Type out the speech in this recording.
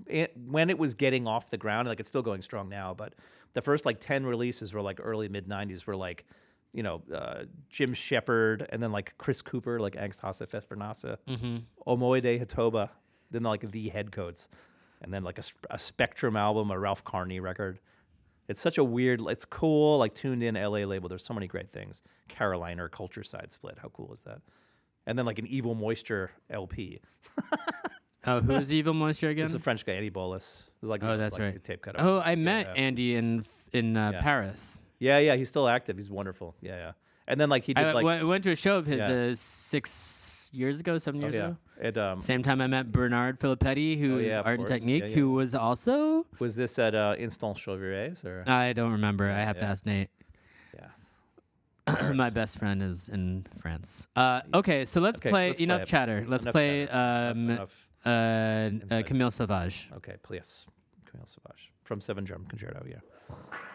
when it was getting off the ground, like it's still going strong now, but the first like 10 releases were like early mid 90s were like, Jim Shepard, and then like Chris Cooper, like Angst Hasse Fest for NASA, Omoide Hatoba, then like the Headcoats, and then like a Spectrum album, a Ralph Carney record. It's such a weird, it's cool, like tuned in LA label. There's so many great things. Carolina Culture Side split. How cool is that? And then like an Evil Moisture LP. Oh, who's Evil Moisture again? It's a French guy, Andy Bolus. That's like right. a tape cut. Oh, I met Andy in Paris. Yeah, he's still active. He's wonderful. Yeah. And then like he did I like went to a show of his 7 years ago. At, Same time I met Bernard Filippetti, who is Art and Technique, who was also... Was this at Instant Chauvirés? Or? I don't remember. I have to ask Nate. Yeah. My best friend is in France. Okay, so let's play Enough Chatter. Let's play Camille Sauvage. Okay, please. Camille Sauvage. From 7 Drum Concerto, yeah.